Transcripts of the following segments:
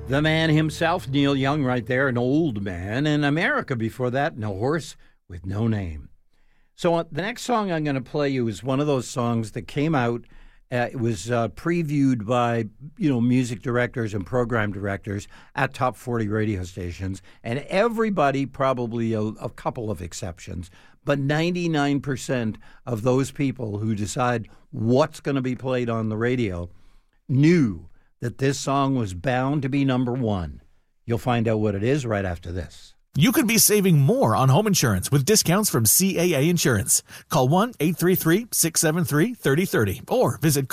The man himself, Neil Young, right there, an old man. And America before that, No Horse with No Name. So the next song I'm going to play you is one of those songs that came out. It was previewed by, music directors and program directors at top 40 radio stations. And everybody, probably a couple of exceptions, but 99% of those people who decide what's going to be played on the radio knew that this song was bound to be number one. You'll find out what it is right after this. You could be saving more on home insurance with discounts from CAA Insurance. Call 1-833-673-3030 or visit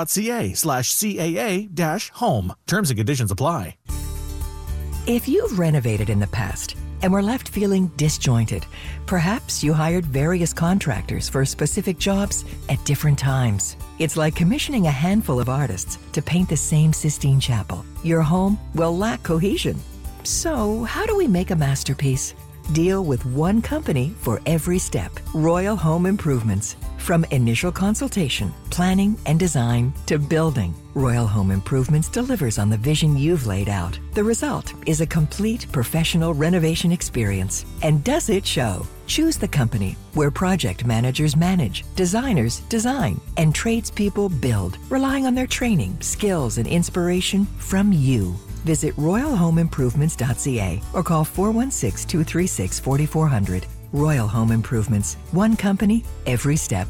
carp.ca/CAA-home. Terms and conditions apply. If you've renovated in the past and were left feeling disjointed, perhaps you hired various contractors for specific jobs at different times. It's like commissioning a handful of artists to paint the same Sistine Chapel. Your home will lack cohesion. So, how do we make a masterpiece? Deal with one company for every step. Royal Home Improvements. From initial consultation, planning, and design to building, Royal Home Improvements delivers on the vision you've laid out. The result is a complete professional renovation experience. And does it show? Choose the company where project managers manage, designers design, and tradespeople build, relying on their training, skills, and inspiration from you. Visit royalhomeimprovements.ca or call 416-236-4400. Royal Home Improvements. One company, every step.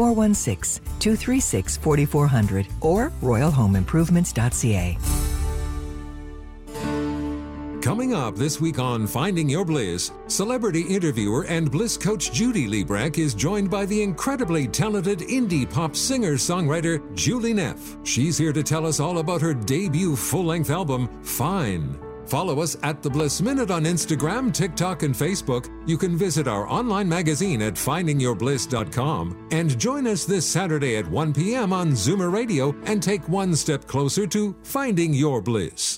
416-236-4400 or royalhomeimprovements.ca. Coming up this week on Finding Your Bliss, celebrity interviewer and Bliss coach Judy Liebrecht is joined by the incredibly talented indie pop singer-songwriter Julie Neff. She's here to tell us all about her debut full-length album, Fine. Follow us at The Bliss Minute on Instagram, TikTok, and Facebook. You can visit our online magazine at findingyourbliss.com and join us this Saturday at 1 p.m. on Zoomer Radio and take one step closer to finding your bliss.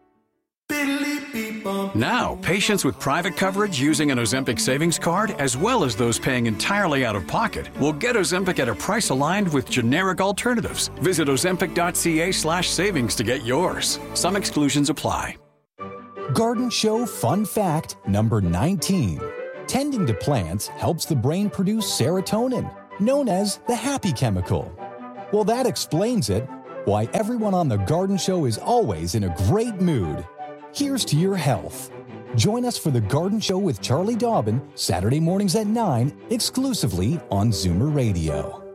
Now, patients with private coverage using an Ozempic savings card, as well as those paying entirely out of pocket, will get Ozempic at a price aligned with generic alternatives. Visit ozempic.ca/savings to get yours. Some exclusions apply. Garden Show Fun Fact number 19. Tending to plants helps the brain produce serotonin, known as the happy chemical. Well, that explains it. Why everyone on the Garden Show is always in a great mood. Here's to your health. Join us for the Garden Show with Charlie Dobbin, Saturday mornings at 9, exclusively on Zoomer Radio.